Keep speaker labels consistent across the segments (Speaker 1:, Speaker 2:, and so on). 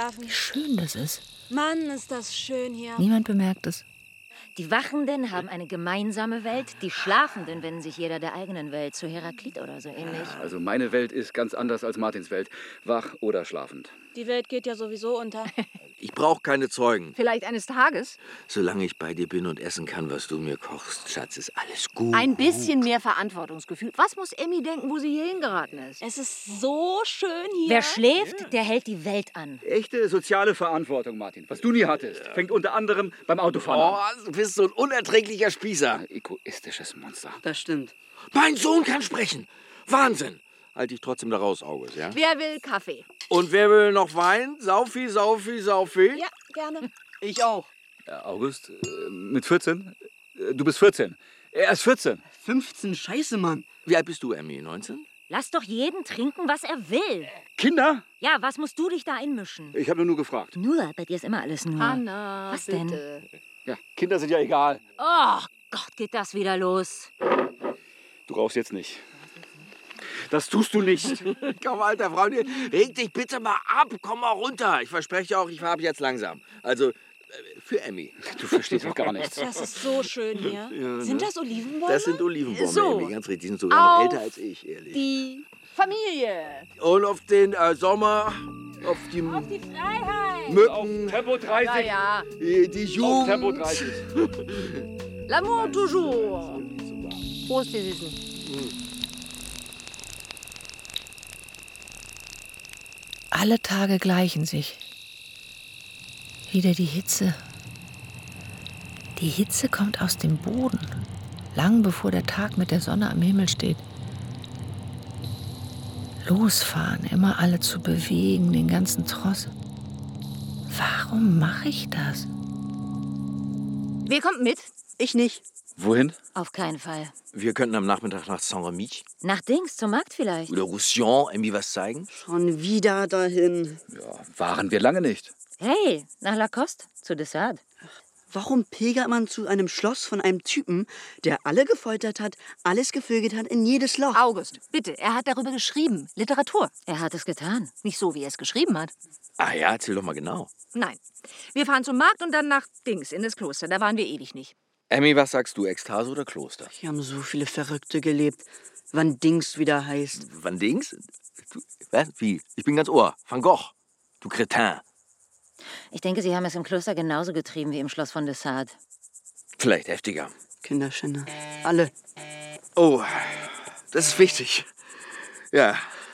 Speaker 1: schlafen.
Speaker 2: Wie schön das ist.
Speaker 1: Mann, ist das schön hier.
Speaker 2: Niemand bemerkt es.
Speaker 3: Die Wachenden haben eine gemeinsame Welt, die Schlafenden wenden sich jeder der eigenen Welt, zu Heraklit oder so ähnlich.
Speaker 4: Also meine Welt ist ganz anders als Martins Welt. Wach oder schlafend.
Speaker 1: Die Welt geht ja sowieso unter.
Speaker 5: Ich brauche keine Zeugen.
Speaker 6: Vielleicht eines Tages?
Speaker 5: Solange ich bei dir bin und essen kann, was du mir kochst, Schatz, ist alles gut.
Speaker 6: Ein bisschen mehr Verantwortungsgefühl. Was muss Emmy denken, wo sie hier hingeraten ist?
Speaker 1: Es ist so schön hier.
Speaker 3: Wer schläft, der hält die Welt an.
Speaker 4: Echte soziale Verantwortung, Martin. Was du nie hattest. Fängt unter anderem beim Autofahren an.
Speaker 5: Du bist so ein unerträglicher Spießer.
Speaker 4: Ein egoistisches Monster.
Speaker 7: Das stimmt.
Speaker 5: Mein Sohn kann sprechen. Wahnsinn. Halte ich trotzdem da raus, August, ja?
Speaker 6: Wer will Kaffee?
Speaker 5: Und wer will noch Wein? Saufi, Saufi, Saufi?
Speaker 1: Ja, gerne.
Speaker 7: Ich auch.
Speaker 4: August, mit 14? Du bist 14. Er ist 14.
Speaker 7: 15, scheiße, Mann.
Speaker 5: Wie alt bist du, Emmy? 19?
Speaker 3: Lass doch jeden trinken, was er will.
Speaker 4: Kinder?
Speaker 3: Ja, was musst du dich da einmischen?
Speaker 4: Ich habe nur gefragt.
Speaker 3: Nur, bei dir ist immer alles nur.
Speaker 6: Hanna,
Speaker 3: Was
Speaker 6: bitte.
Speaker 3: denn?
Speaker 4: Ja, Kinder sind ja egal.
Speaker 3: Oh Gott, geht das wieder los.
Speaker 4: Du rauchst jetzt nicht. Das tust du nicht.
Speaker 5: Komm, alter Freund, reg dich bitte mal ab. Komm mal runter. Ich verspreche auch, ich fahre jetzt langsam. Also, für Emmy.
Speaker 4: Du verstehst doch gar nichts.
Speaker 1: Das ist so schön hier.
Speaker 5: Ja,
Speaker 1: Sind
Speaker 5: ne?
Speaker 1: das Olivenbäume?
Speaker 5: Das sind Olivenbäume,
Speaker 6: So.
Speaker 5: Emmy, ganz richtig. Die sind sogar noch
Speaker 6: Auf
Speaker 5: älter als ich, ehrlich.
Speaker 6: Die Familie.
Speaker 5: Und auf den Sommer, auf die
Speaker 3: Freiheit!
Speaker 5: Mücken,
Speaker 4: Tempo 30.
Speaker 6: Ja, ja.
Speaker 5: die
Speaker 4: Auf Tempo
Speaker 5: Jugend.
Speaker 4: 30.
Speaker 6: L'amour toujours. Prost, die Süßen.
Speaker 2: Alle Tage gleichen sich. Wieder die Hitze. Die Hitze kommt aus dem Boden, lang bevor der Tag mit der Sonne am Himmel steht. Losfahren, immer alle zu bewegen, den ganzen Tross. Warum mache ich das?
Speaker 6: Wer kommt mit?
Speaker 7: Ich nicht.
Speaker 4: Wohin?
Speaker 3: Auf keinen Fall.
Speaker 5: Wir könnten am Nachmittag nach Saint-Remy
Speaker 3: Nach Dings, zum Markt vielleicht.
Speaker 5: oder Roussillon Emmy was zeigen.
Speaker 7: Schon wieder dahin.
Speaker 4: Ja, waren wir lange nicht.
Speaker 3: Hey, nach Lacoste, zu Dessert.
Speaker 7: Warum pilgert man zu einem Schloss von einem Typen, der alle gefoltert hat, alles gevögelt hat in jedes Loch?
Speaker 6: August, bitte. Er hat darüber geschrieben. Literatur.
Speaker 3: Er hat es getan.
Speaker 6: Nicht so, wie er es geschrieben hat.
Speaker 5: Ah ja, erzähl doch mal genau.
Speaker 6: Nein. Wir fahren zum Markt und dann nach Dings, in das Kloster. Da waren wir ewig nicht.
Speaker 5: Emmy, was sagst du, Ekstase oder Kloster?
Speaker 7: Hier haben so viele Verrückte gelebt. Wann Dings wieder heißt.
Speaker 5: Wann Dings? Du, was? Wie? Ich bin ganz Ohr. Van Gogh. Du Kretin.
Speaker 3: Ich denke, sie haben es im Kloster genauso getrieben wie im Schloss von Dessart.
Speaker 5: Vielleicht heftiger.
Speaker 7: Kinderschänder. Alle.
Speaker 5: Oh, das ist wichtig. Ja.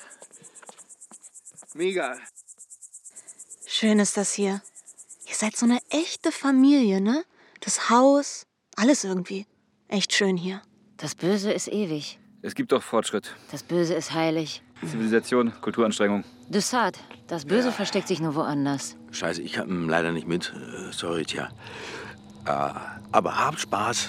Speaker 5: Mega.
Speaker 1: Schön ist das hier. Ihr seid so eine echte Familie, ne? Das Haus, alles irgendwie. Echt schön hier.
Speaker 3: Das Böse ist ewig.
Speaker 4: Es gibt doch Fortschritt.
Speaker 3: Das Böse ist heilig.
Speaker 4: Zivilisation, Kulturanstrengung.
Speaker 3: Dessart, das Böse versteckt sich nur woanders.
Speaker 5: Scheiße, ich hab ihn leider nicht mit. Sorry, tja. Aber habt Spaß.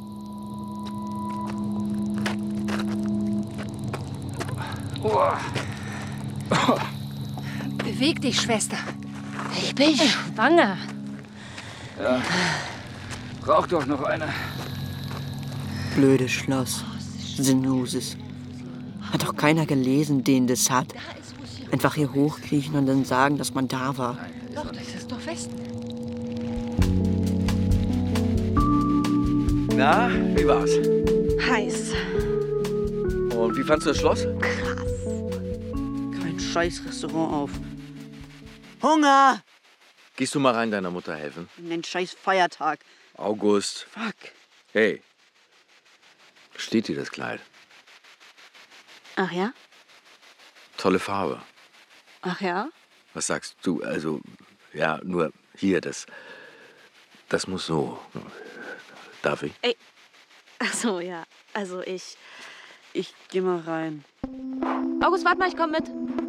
Speaker 6: Beweg dich, Schwester.
Speaker 3: Ich bin schwanger.
Speaker 4: Braucht doch noch eine.
Speaker 7: Blödes Schloss. Sinnloses. Hat doch keiner gelesen, den das hat. Einfach hier hochkriechen und dann sagen, dass man da war.
Speaker 6: Doch, das ist doch fest.
Speaker 5: Na, wie war's?
Speaker 1: Heiß.
Speaker 5: Und wie fandst du das Schloss?
Speaker 7: Kein scheiß Restaurant auf. Hunger!
Speaker 5: Gehst du mal rein deiner Mutter helfen?
Speaker 7: In den scheiß Feiertag.
Speaker 5: August.
Speaker 7: Fuck.
Speaker 5: Hey. Steht dir das Kleid?
Speaker 1: Ach ja?
Speaker 5: Tolle Farbe.
Speaker 1: Ach ja?
Speaker 5: Was sagst du? Also, ja, nur hier, das muss so. Darf ich?
Speaker 1: Ach so, ja. Also ich
Speaker 7: geh mal rein.
Speaker 6: August, warte mal, ich komm mit.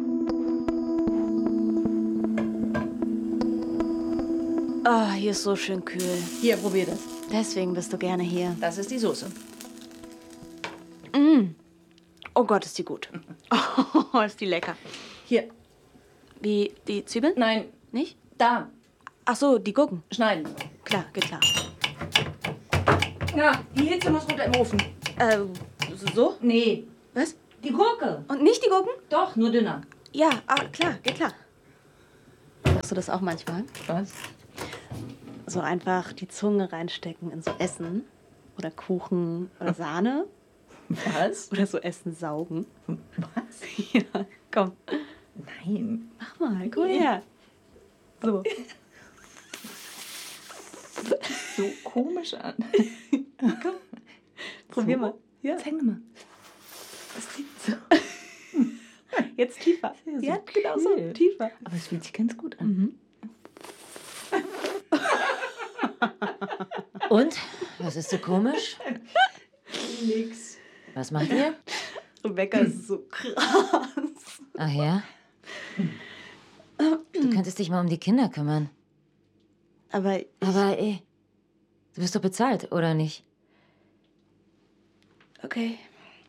Speaker 1: Oh, hier ist so schön kühl.
Speaker 6: Hier, probier das.
Speaker 1: Deswegen bist du gerne hier.
Speaker 6: Das ist die Soße.
Speaker 1: Oh Gott, ist die gut. Oh, ist die lecker.
Speaker 6: Hier.
Speaker 1: Wie, die Zwiebeln?
Speaker 6: Nein,
Speaker 1: Nicht?
Speaker 6: da.
Speaker 1: Ach so, die Gurken.
Speaker 6: Schneiden.
Speaker 1: Klar, geht klar.
Speaker 6: Ja, die Hitze muss runter im Ofen.
Speaker 1: So?
Speaker 6: Nee.
Speaker 1: Was?
Speaker 6: Die Gurke.
Speaker 1: Und nicht die Gurken?
Speaker 6: Doch, nur dünner.
Speaker 1: Ja, klar, geht klar. Machst du das auch manchmal?
Speaker 2: Was?
Speaker 1: So einfach die Zunge reinstecken in so Essen oder Kuchen oder Sahne
Speaker 2: Was?
Speaker 1: oder so Essen saugen.
Speaker 2: Was?
Speaker 1: Ja, komm,
Speaker 2: Nein.
Speaker 1: mach mal, komm her. So.
Speaker 2: So komisch an.
Speaker 1: Probier
Speaker 2: So?
Speaker 1: mal. Ja.
Speaker 2: Zeig mal. Das liegt so.
Speaker 1: Jetzt tiefer.
Speaker 2: Ja,
Speaker 1: Ja, genau so.
Speaker 2: kühl.
Speaker 1: Tiefer.
Speaker 2: Aber es fühlt sich ganz gut an.
Speaker 3: Und? Was ist so komisch?
Speaker 2: Nix.
Speaker 3: Was macht ihr?
Speaker 1: Rebecca ist so krass.
Speaker 3: Ach ja? Du könntest dich mal um die Kinder kümmern.
Speaker 1: Aber
Speaker 3: Aber du bist doch bezahlt, oder nicht?
Speaker 1: okay.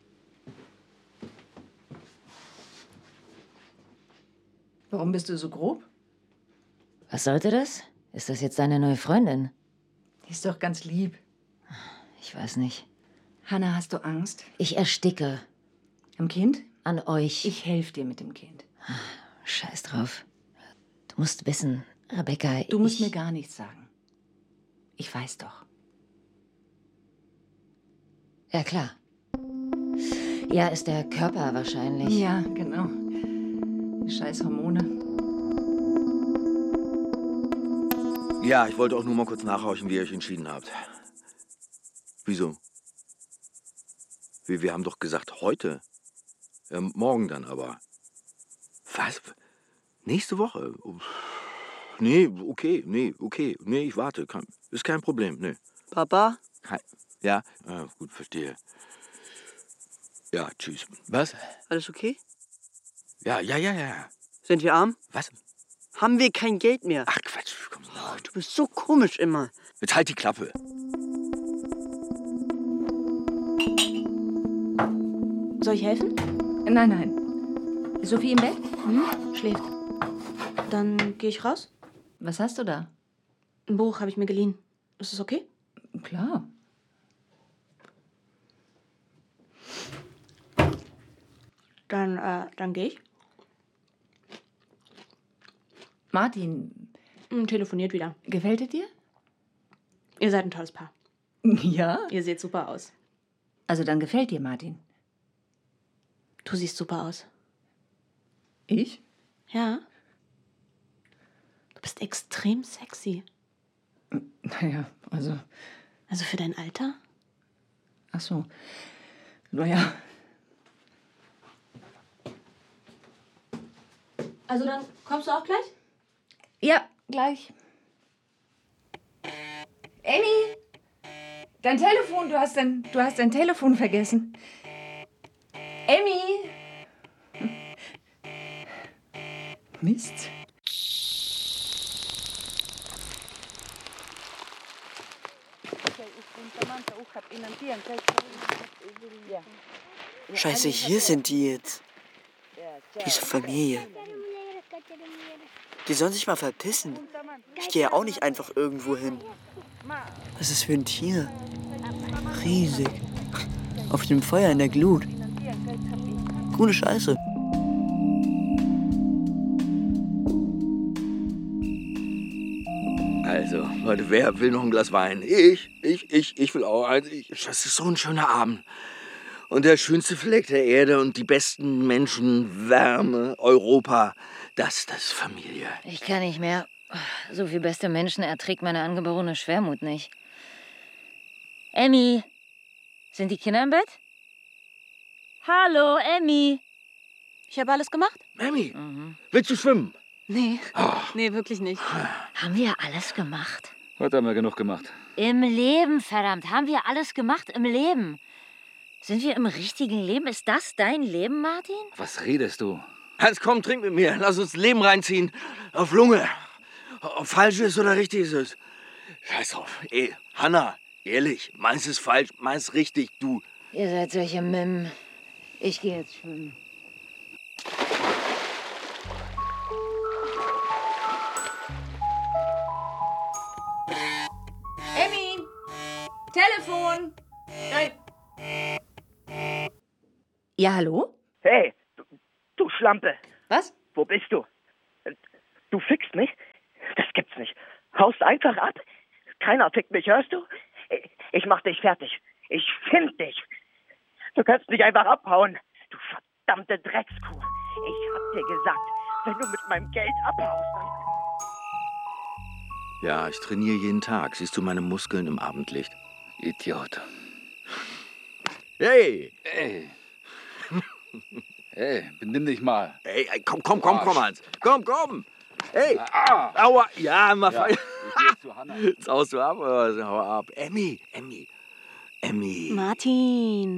Speaker 2: Warum bist du so grob?
Speaker 3: Was sollte das? Ist das jetzt deine neue Freundin?
Speaker 2: Die ist doch ganz lieb.
Speaker 3: Ich weiß nicht.
Speaker 2: Hanna, hast du Angst?
Speaker 3: Ich ersticke
Speaker 2: Am Kind?
Speaker 3: an euch.
Speaker 2: Ich helfe dir mit dem Kind.
Speaker 3: Scheiß drauf. Du musst wissen, Rebecca,
Speaker 2: Du musst mir gar nichts sagen. Ich weiß doch.
Speaker 3: Ja, klar. Ja, ist der Körper wahrscheinlich.
Speaker 2: Ja, genau. Die scheiß Hormone.
Speaker 5: Ja, ich wollte auch nur mal kurz nachhorchen, wie ihr euch entschieden habt. Wieso? Wir haben doch gesagt, heute. Ja, morgen dann aber. Was? Nächste Woche? Nee, okay. Nee, ich warte. Ist kein Problem, nee.
Speaker 7: Papa?
Speaker 5: Ja, gut, verstehe. Ja, tschüss.
Speaker 4: Was?
Speaker 7: Alles okay?
Speaker 5: Ja.
Speaker 7: Sind wir arm?
Speaker 5: Was?
Speaker 7: Haben wir kein Geld mehr?
Speaker 5: Ach, Quatsch, komm nach.
Speaker 7: Du bist so komisch immer.
Speaker 5: Jetzt halt die Klappe.
Speaker 1: Soll ich helfen?
Speaker 6: Nein. Ist Sophie im Bett?
Speaker 1: Schläft. Dann gehe ich raus.
Speaker 6: Was hast du da?
Speaker 1: Ein Buch habe ich mir geliehen. Ist es okay?
Speaker 6: Klar.
Speaker 1: Dann gehe ich.
Speaker 6: Martin,
Speaker 1: Telefoniert wieder.
Speaker 6: gefällt es dir?
Speaker 1: Ihr seid ein tolles Paar.
Speaker 6: Ja.
Speaker 1: Ihr seht super aus.
Speaker 6: Also dann gefällt dir Martin.
Speaker 1: Du siehst super aus.
Speaker 6: Ich?
Speaker 1: Ja. Du bist extrem sexy.
Speaker 6: Naja, also.
Speaker 1: Also für dein Alter?
Speaker 6: Ach so. Naja.
Speaker 1: Also dann kommst du auch gleich?
Speaker 6: Ja, gleich. Amy! Dein Telefon, du hast dein Telefon vergessen. Amy! Mist.
Speaker 7: Scheiße, hier sind die jetzt. Diese Familie. Die sollen sich mal verpissen. Ich gehe ja auch nicht einfach irgendwo hin. Was ist das für ein Tier? Riesig. Auf dem Feuer in der Glut. Coole Scheiße.
Speaker 5: Also, Leute, wer will noch ein Glas Wein? Ich will auch eins. Das ist so ein schöner Abend. Und der schönste Fleck der Erde und die besten Menschen, Wärme, Europa, das ist Familie.
Speaker 3: Ich kann nicht mehr. So viel beste Menschen erträgt meine angeborene Schwermut nicht. Emmy, sind die Kinder im Bett? Hallo, Emmy.
Speaker 1: Ich habe alles gemacht?
Speaker 5: Mami, willst du schwimmen?
Speaker 1: Nee. Nee, wirklich nicht.
Speaker 3: Haben wir alles gemacht?
Speaker 4: Heute haben wir genug gemacht.
Speaker 3: Im Leben, verdammt. Haben wir alles gemacht im Leben? Sind wir im richtigen Leben? Ist das dein Leben, Martin?
Speaker 4: Was redest du?
Speaker 5: Hans, komm, trink mit mir. Lass uns Leben reinziehen. Auf Lunge. Ob falsch ist oder richtig ist es. Scheiß drauf. Hanna, ehrlich, meins ist falsch, meins richtig, du.
Speaker 3: Ihr seid solche Mimmen. Ich gehe jetzt schwimmen.
Speaker 6: Emmy! Telefon! Ja, hallo?
Speaker 8: Hey, du Schlampe,
Speaker 6: Was?
Speaker 8: wo bist du? Du fickst mich? Das gibt's nicht. Haust einfach ab? Keiner fickt mich, hörst du? Ich mach dich fertig. Ich find dich. Du kannst nicht einfach abhauen. Du verdammte Dreckskuh. Ich hab dir gesagt, wenn du mit meinem Geld abhaust, dann...
Speaker 5: Ja, ich trainiere jeden Tag. Siehst du meine Muskeln im Abendlicht?
Speaker 4: Idiot.
Speaker 5: Hey!
Speaker 4: Ey. Hey, benimm dich mal.
Speaker 5: Ey, komm, Hans. Komm. Hey! Aua! Ja, mal
Speaker 4: Ja,
Speaker 5: fein.
Speaker 4: ich geh jetzt zu Hannah.
Speaker 5: Jetzt haust du ab oder was? Hau ab. Emmy.
Speaker 1: Martin.